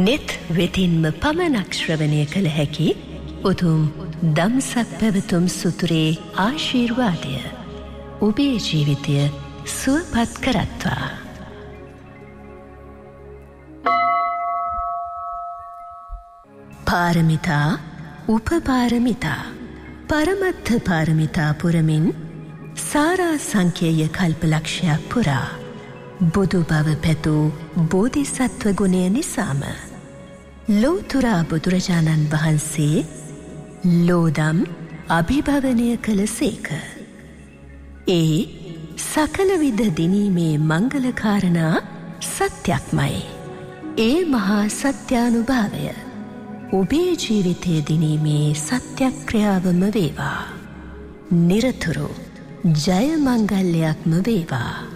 නෙත් වෙතින්ම පමණක් ශ්‍රවණය කළ හැකි උතුම් දම්සක් පැවතුම් සුතුරේ ආශිර්වාදය ඔබේ ජීවිතය සුවපත් කරත්වා. පාරමිතා උපපාරමිතා පරමත්ථ පාරමිතා පුරමින් සාරා සංඛ්‍යය කල්පලක්ෂයක් පුරා බුදු බව පැතූ බෝධිසත්ව ගුණය නිසාම ලෝතුරා බුදුරජාණන් වහන්සේ ලෝදම් අභිභවනය කළ සේක. ඒ සකලවිධ දිනීමේ මංගලකාරණා සත්‍යක්මයි. ඒ මහා සත්‍යානුභාවය ඔබේ ජීවිතය දිනීමේ සත්‍යක්‍රියාවම වේවා. නිරතුරු ජය මංගල්‍යයක්ම වේවා.